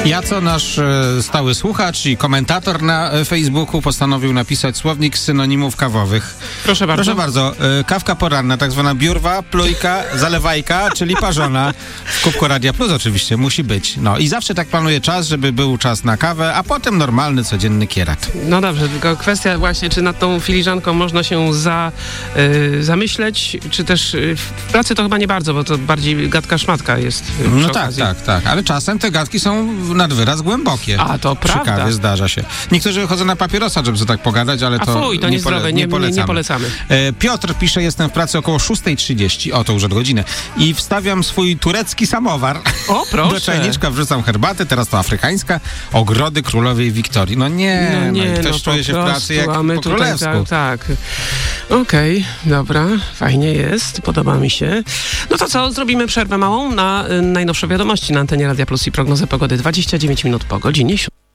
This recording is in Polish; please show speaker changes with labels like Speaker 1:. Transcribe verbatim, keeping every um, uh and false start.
Speaker 1: Jaco, nasz e, stały słuchacz i komentator na e, Facebooku, postanowił napisać słownik synonimów kawowych.
Speaker 2: Proszę bardzo.
Speaker 1: Proszę bardzo. E, kawka poranna, tak zwana biurwa, plujka, zalewajka, czyli parzona. W kubku Radia Plus oczywiście musi być. No i zawsze tak planuje czas, żeby był czas na kawę, a potem normalny, codzienny kierat.
Speaker 2: No dobrze, tylko kwestia właśnie, czy nad tą filiżanką można się za, y, zamyśleć, czy też y, w pracy to chyba nie bardzo, bo to bardziej gadka szmatka jest. Y,
Speaker 1: No
Speaker 2: przy
Speaker 1: tak,
Speaker 2: okazji.
Speaker 1: tak, tak. Ale czasem te gadki są nad wyraz głębokie.
Speaker 2: A, to
Speaker 1: Przy
Speaker 2: prawda.
Speaker 1: kawie zdarza się. Niektórzy chodzą na papierosa, żeby sobie tak pogadać, ale
Speaker 2: A
Speaker 1: to,
Speaker 2: fuj, to
Speaker 1: nie,
Speaker 2: niezdrowe,
Speaker 1: pole,
Speaker 2: nie,
Speaker 1: nie, polecamy.
Speaker 2: nie, nie polecamy.
Speaker 1: E, Piotr pisze, jestem w pracy około szósta trzydzieści, o to już od godziny, i wstawiam swój turecki samowar.
Speaker 2: O, proszę.
Speaker 1: Do czajniczka wrzucam herbatę, teraz to afrykańska, ogrody królowej Wiktorii. No nie,
Speaker 2: No nie,
Speaker 1: no i ktoś
Speaker 2: no
Speaker 1: czuje się w
Speaker 2: prostu,
Speaker 1: pracy jak
Speaker 2: a my
Speaker 1: po
Speaker 2: tutaj,
Speaker 1: królewsku.
Speaker 2: tak, tak. Okej, dobra, fajnie jest, podoba mi się. No to co, zrobimy przerwę małą na y, najnowsze wiadomości na antenie Radia Plus i prognozę pogody dwadzieścia dziewięć minut po godzinie siódmej.